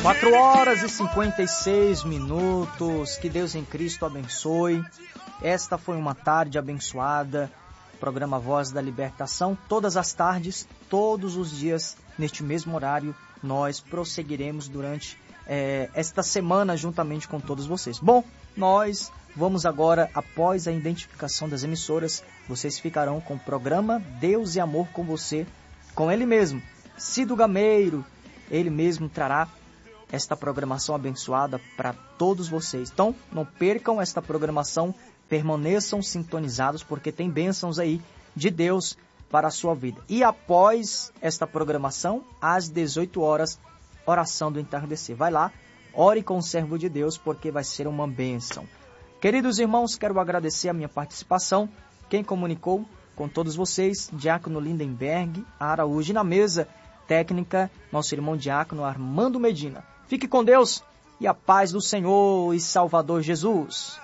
4h56. Que Deus em Cristo abençoe. Esta foi uma tarde abençoada. Programa Voz da Libertação. Todas as tardes, todos os dias, neste mesmo horário, nós prosseguiremos durante esta semana juntamente com todos vocês. Bom, nós vamos agora, após a identificação das emissoras, vocês ficarão com o programa Deus e Amor com você, com ele mesmo, Cido Gameiro. Ele mesmo trará esta programação abençoada para todos vocês. Então, não percam esta programação, permaneçam sintonizados, porque tem bênçãos aí de Deus para a sua vida. E após esta programação, às 18 horas, oração do entardecer. Vai lá, ore com o servo de Deus, porque vai ser uma bênção. Queridos irmãos, quero agradecer a minha participação. Quem comunicou com todos vocês, Diácono Lindenberg Araújo, na mesa técnica, nosso irmão Diácono Armando Medina. Fique com Deus e a paz do Senhor e Salvador Jesus.